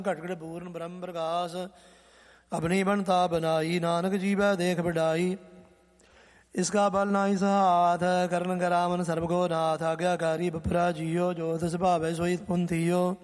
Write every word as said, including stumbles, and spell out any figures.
ਘਟ ਘਟ ਪੂਰਨ ਬ੍ਰਹਮ ਪ੍ਰਕਾਸ਼ ਆਪਣੀ ਬਣਤਾ ਬਨਾਈ ਨਾਨਕ ਜੀਵੈ ਦੇਖ ਵਡਾਈ। ਇਸਕਾ ਬਲ ਨਾਹੀ ਸਹਾਥ ਕਰਨ ਕਰਾਵਨ ਸਰਬ ਕੋ ਨਾਥ ਆਗਿਆਕਾਰੀ ਬਪਰਾ ਜੀਓ ਜੋ ਤਿਸ ਭਾਵੈ ਸੋਈ ਪੁਨ ਥੀਓ।